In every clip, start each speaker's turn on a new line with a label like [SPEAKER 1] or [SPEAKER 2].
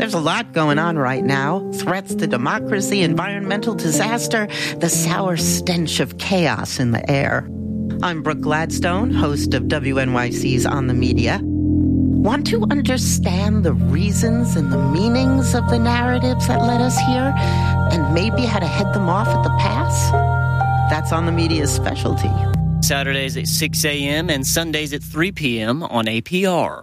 [SPEAKER 1] There's a lot going on right now. Threats to democracy, environmental disaster, the sour stench of chaos in the air. I'm Brooke Gladstone, host of WNYC's On the Media. Want to understand the reasons and the meanings of the narratives that led us here, and maybe how to head them off at the pass? That's On the Media's specialty.
[SPEAKER 2] Saturdays at 6 a.m. and Sundays at 3 p.m. on APR.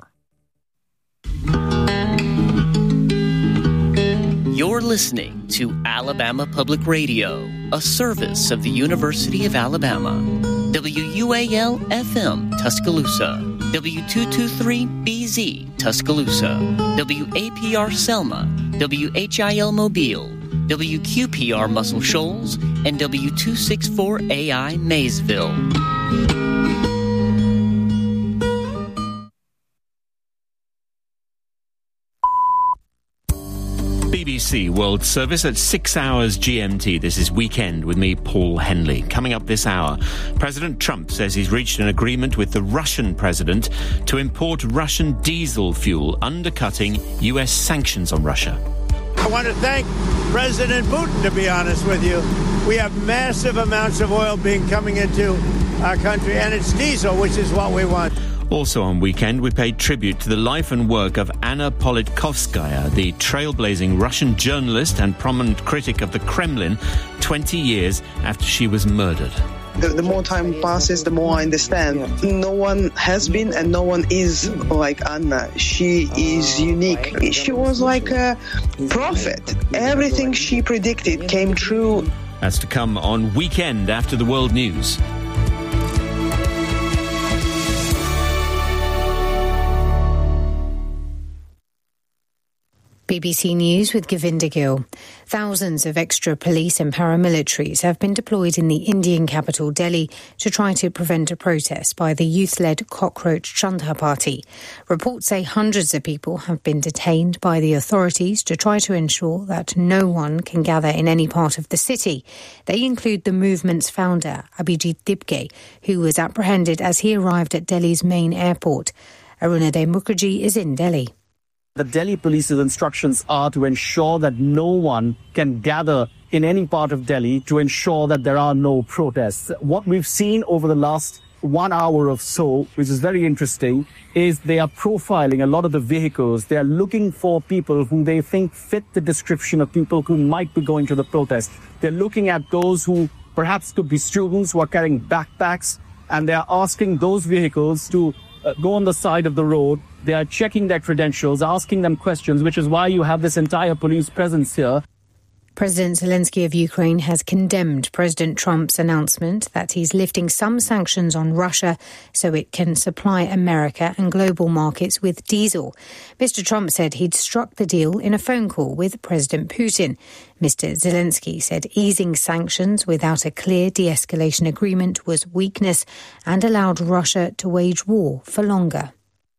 [SPEAKER 2] You're listening to Alabama Public Radio, a service of the University of Alabama. WUAL-FM, Tuscaloosa. W223BZ, Tuscaloosa. WAPR Selma. WHIL Mobile. WQPR Muscle Shoals. And W264AI Maysville.
[SPEAKER 3] BBC World Service at 6 hours GMT. This is Weekend with me, Paul Henley. Coming up this hour, President Trump says he's reached an agreement with the Russian president to import Russian diesel fuel, undercutting U.S. sanctions on Russia.
[SPEAKER 4] I want to thank President Putin, to be honest with you. We have massive amounts of oil coming into our country, and it's diesel, which is what we want.
[SPEAKER 3] Also on Weekend, we paid tribute to the life and work of Anna Politkovskaya, the trailblazing Russian journalist and prominent critic of the Kremlin, 20 years after she was murdered.
[SPEAKER 5] The more time passes, the more I understand. No one has been and no one is like Anna. She is unique. She was like a prophet. Everything she predicted came true.
[SPEAKER 3] That's to come on Weekend after the world news.
[SPEAKER 6] BBC News with Govinda Gill. Thousands of extra police and paramilitaries have been deployed in the Indian capital, Delhi, to try to prevent a protest by the youth-led Cockroach Janata Party. Reports say hundreds of people have been detained by the authorities to try to ensure that no one can gather in any part of the city. They include the movement's founder, Abhijit Dibge, who was apprehended as he arrived at Delhi's main airport. Arunadhay Mukherjee is in Delhi.
[SPEAKER 7] The Delhi police's instructions are to ensure that no one can gather in any part of Delhi to ensure that there are no protests. What we've seen over the last 1 hour or so, which is very interesting, is they are profiling a lot of the vehicles. They are looking for people who they think fit the description of people who might be going to the protest. They're looking at those who perhaps could be students who are carrying backpacks, and they are asking those vehicles to go on the side of the road. They are checking their credentials, asking them questions, which is why you have this entire police presence here.
[SPEAKER 6] President Zelensky of Ukraine has condemned President Trump's announcement that he's lifting some sanctions on Russia so it can supply America and global markets with diesel. Mr. Trump said he'd struck the deal in a phone call with President Putin. Mr. Zelensky said easing sanctions without a clear de-escalation agreement was weakness and allowed Russia to wage war for longer.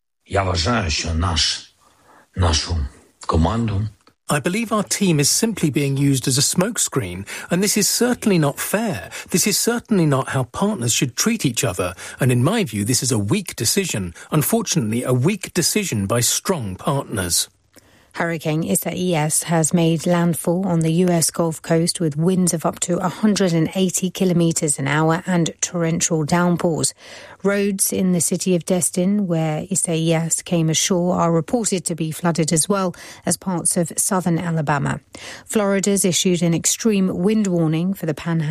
[SPEAKER 8] I believe our team is simply being used as a smokescreen, and this is certainly not fair. This is certainly not how partners should treat each other, and in my view, this is a weak decision. Unfortunately, a weak decision by strong partners.
[SPEAKER 6] Hurricane Isaias has made landfall on the U.S. Gulf Coast with winds of up to 180 kilometres an hour and torrential downpours. Roads in the city of Destin, where Isaias came ashore, are reported to be flooded as well as parts of southern Alabama. Florida's issued an extreme wind warning for the Panhandle